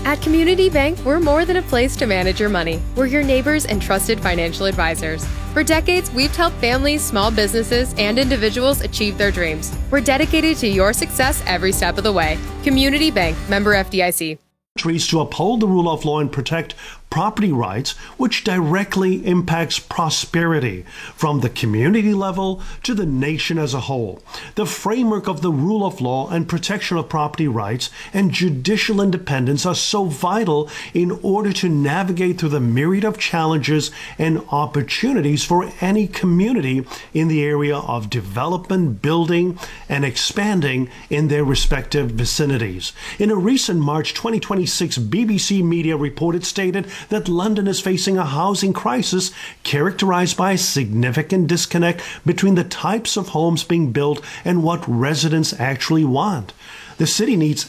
At Community Bank, we're more than a place to manage your money. We're your neighbors and trusted financial advisors. For decades, we've helped families, small businesses, and individuals achieve their dreams. We're dedicated to your success every step of the way. Community Bank, member FDIC. To uphold the rule of law and protect property rights, which directly impacts prosperity from the community level to the nation as a whole. The framework of the rule of law and protection of property rights and judicial independence are so vital in order to navigate through the myriad of challenges and opportunities for any community in the area of development, building, and expanding in their respective vicinities. In a recent March 2026 BBC Media report, it stated that London is facing a housing crisis characterized by a significant disconnect between the types of homes being built and what residents actually want. The city needs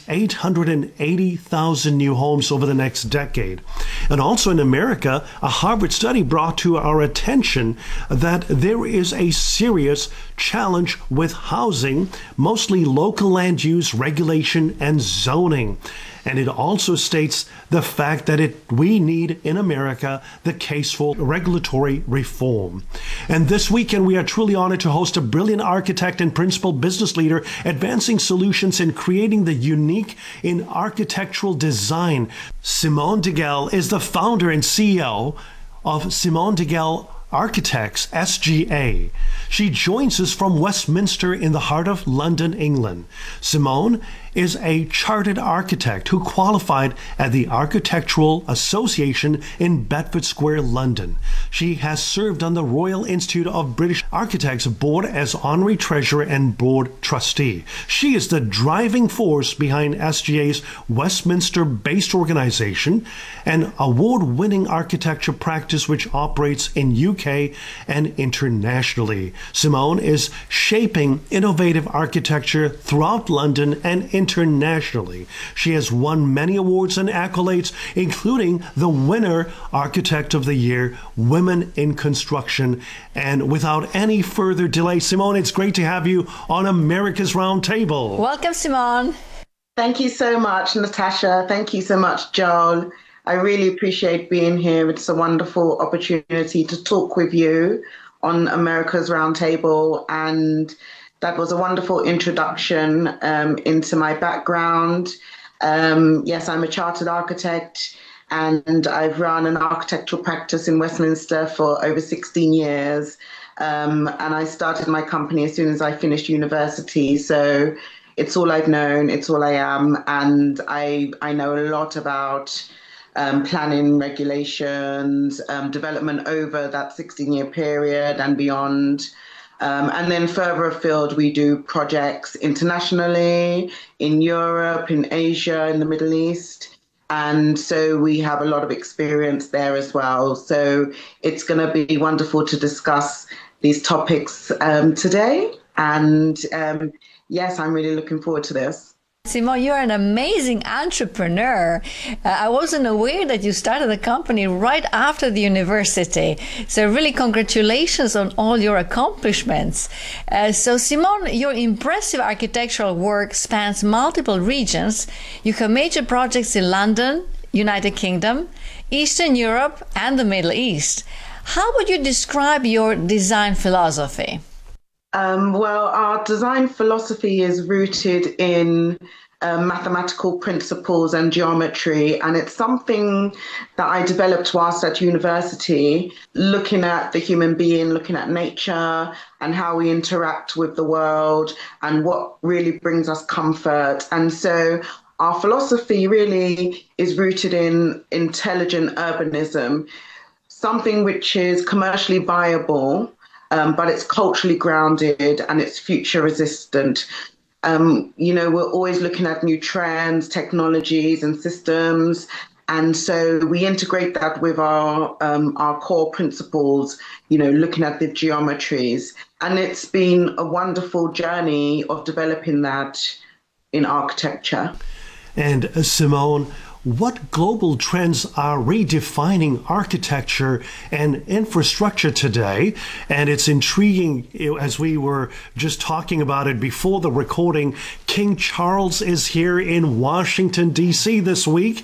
880,000 new homes over the next decade. And also in America, a Harvard study brought to our attention that there is a serious challenge with housing, mostly local land use, regulation, and zoning. And it also states the fact that we need in America the case for regulatory reform. And this weekend, we are truly honored to host a brilliant architect and principal business leader advancing solutions and creating the unique in architectural design. Simone Degel is the founder and CEO of Simone Degel Architects, SGA. She joins us from Westminster in the heart of London, England. Simone is a chartered architect who qualified at the Architectural Association in Bedford Square, London. She has served on the Royal Institute of British Architects board as honorary treasurer and board trustee. She is the driving force behind SGA's Westminster-based organization, an award-winning architecture practice which operates in UK and internationally. Simone is shaping innovative architecture throughout London and internationally. She has won many awards and accolades, including the winner Architect of the Year, Women in Construction. And without any further delay, Simone, it's great to have you on America's Roundtable. Welcome, Simone. Thank you so much, Natasha. Thank you so much, Joel. I really appreciate being here. It's a wonderful opportunity to talk with you on America's Roundtable, and that was a wonderful introduction into my background. Yes, I'm a chartered architect, and I've run an architectural practice in Westminster for over 16 years. And I started my company as soon as I finished university. So it's all I've known, it's all I am, and I know a lot about planning, regulations, development over that 16-year period and beyond. And then further afield, we do projects internationally, in Europe, in Asia, in the Middle East. And so we have a lot of experience there as well. So it's going to be wonderful to discuss these topics today. And yes, I'm really looking forward to this. Simone, you're an amazing entrepreneur. I wasn't aware that you started a company right after the university. So really congratulations on all your accomplishments. So Simone, your impressive architectural work spans multiple regions. You have major projects in London, United Kingdom, Eastern Europe, and the Middle East. How would you describe your design philosophy? Well, our design philosophy is rooted in mathematical principles and geometry, and it's something that I developed whilst at university, looking at the human being, looking at nature and how we interact with the world and what really brings us comfort. And so our philosophy really is rooted in intelligent urbanism, something which is commercially viable, but it's culturally grounded and it's future resistant. We're always looking at new trends, technologies and systems. And so we integrate that with our core principles, looking at the geometries. And it's been a wonderful journey of developing that in architecture. And Simone, what global trends are redefining architecture and infrastructure today? And it's intriguing, as we were just talking about it before the recording, King Charles is here in Washington, D.C. this week.